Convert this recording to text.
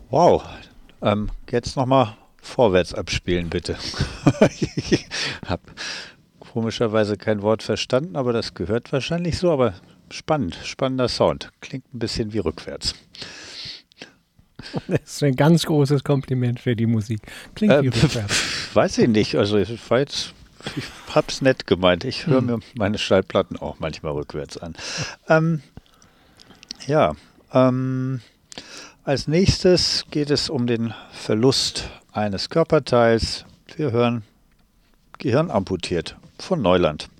Wow. Jetzt nochmal vorwärts abspielen, bitte. Ich habe komischerweise kein Wort verstanden, aber das gehört wahrscheinlich so. Aber spannend, spannender Sound. Klingt ein bisschen wie rückwärts. Das ist ein ganz großes Kompliment für die Musik. Klingt wie rückwärts. Weiß ich nicht. Also ich hab's nett gemeint. Ich höre Hm. mir meine Schallplatten auch manchmal rückwärts an. Ähm, ja, als nächstes geht es um den Verlust eines Körperteils. Wir hören Gehirn amputiert von Neuland.